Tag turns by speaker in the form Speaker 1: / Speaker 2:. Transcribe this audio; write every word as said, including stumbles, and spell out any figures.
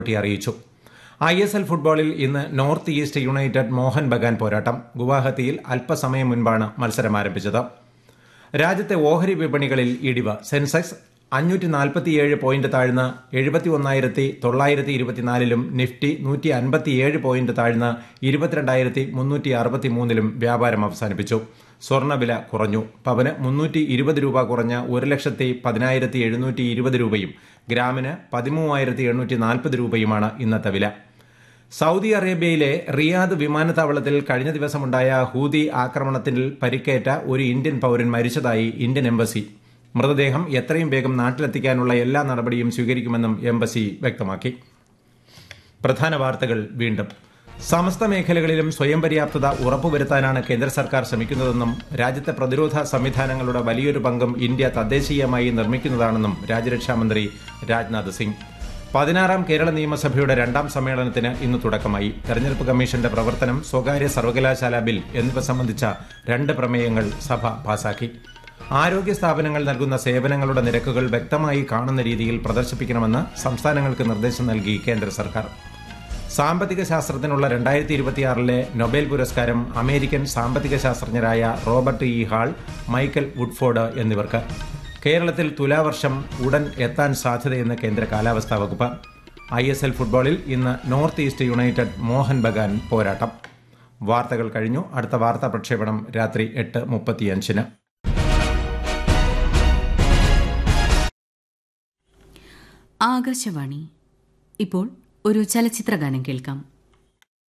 Speaker 1: അറിയിച്ചു. I S L ഫുട്ബോളിൽ ഇന്ന് north east United Mohan Bagan പോരാട്ടം. ഗുവാഹത്തിയിൽ അല്പസമയം മുൻപാണ് മത്സരം ആരംഭിച്ചത്. രാജ്യത്തെ ഓഹരി വിപണികളിൽ ഇടിവ്. സെൻസെക്സ് അഞ്ഞൂറ്റി നാൽപ്പത്തിയേഴ് പോയിന്റ് താഴ്ന്ന് എഴുപത്തി ഒന്നായിരത്തി തൊള്ളായിരത്തി ഇരുപത്തിനാലിലും നിഫ്റ്റി നൂറ്റി അൻപത്തിയേഴ് പോയിന്റ് താഴ്ന്ന് ഇരുപത്തിരണ്ടായിരത്തി മുന്നൂറ്റി അറുപത്തിമൂന്നിലും വ്യാപാരം അവസാനിപ്പിച്ചു. സ്വർണ്ണവില കുറഞ്ഞു. പവന് മുന്നൂറ്റി ഇരുപത് രൂപ കുറഞ്ഞ് ഒരു ലക്ഷത്തി പതിനായിരത്തി എഴുന്നൂറ്റി ഇരുപത് രൂപയും ഗ്രാമിന് പതിമൂവായിരത്തി എണ്ണൂറ്റി നാൽപ്പത് രൂപയുമാണ് ഇന്നത്തെ വില. സൌദി അറേബ്യയിലെ റിയാദ് വിമാനത്താവളത്തിൽ കഴിഞ്ഞ ദിവസമുണ്ടായ ഹൂതി ആക്രമണത്തിൽ പരിക്കേറ്റ ഒരു ഇന്ത്യൻ പൌരൻ മരിച്ചതായി ഇന്ത്യൻ എംബസി. മൃതദേഹം എത്രയും വേഗം നാട്ടിലെത്തിക്കാനുള്ള എല്ലാ നടപടിയും സ്വീകരിക്കുമെന്നും എംബസി വ്യക്തമാക്കി. പ്രധാന വാർത്തകൾ വീണ്ടും. സമസ്ത മേഖലകളിലും സ്വയം പര്യാപ്തത ഉറപ്പുവരുത്താനാണ് കേന്ദ്ര സർക്കാർ ശ്രമിക്കുന്നതെന്നും രാജ്യത്തെ പ്രതിരോധ സംവിധാനങ്ങളുടെ വലിയൊരു പങ്കും ഇന്ത്യ തദ്ദേശീയമായി നിർമ്മിക്കുന്നതാണെന്നും രാജ്യരക്ഷാമന്ത്രി രാജ്നാഥ് സിംഗ്. പതിനാറാം കേരള നിയമസഭയുടെ രണ്ടാം സമ്മേളനത്തിന് ഇന്ന് തുടക്കമായി. തെരഞ്ഞെടുപ്പ് കമ്മീഷന്റെ പ്രവർത്തനം, സ്വകാര്യ സർവകലാശാല ബിൽ എന്നിവ സംബന്ധിച്ച രണ്ട് പ്രമേയങ്ങൾ സഭ പാസാക്കി. ആരോഗ്യ സ്ഥാപനങ്ങൾ നൽകുന്ന സേവനങ്ങളുടെ നിരക്കുകൾ വ്യക്തമായി കാണുന്ന രീതിയിൽ പ്രദർശിപ്പിക്കണമെന്ന് സംസ്ഥാനങ്ങൾക്ക് നിർദ്ദേശം നൽകി കേന്ദ്ര സർക്കാർ. സാമ്പത്തിക ശാസ്ത്രത്തിനുള്ള രണ്ടായിരത്തി ഇരുപത്തിയാറിലെ നൊബേൽ പുരസ്കാരം അമേരിക്കൻ സാമ്പത്തിക ശാസ്ത്രജ്ഞരായ Robert E hall, Michael Woodford എന്നിവർക്ക്. കേരളത്തിൽ തുലാവർഷം ഉടൻ എത്താൻ സാധ്യതയെന്ന് കേന്ദ്ര കാലാവസ്ഥാ വകുപ്പ്. ഐ എസ് എൽ ഫുട്ബോളിൽ ഇന്ന് north east United Mohan Bagan പോരാട്ടം. വാർത്തകൾ കഴിഞ്ഞു. അടുത്ത വാർത്താ പ്രക്ഷേപണം രാത്രി എട്ട് മുപ്പത്തിയഞ്ചിന്.
Speaker 2: ആകാശവാണി. ഇപ്പോൾ ഒരു ചലച്ചിത്രഗാനം കേൾക്കാം.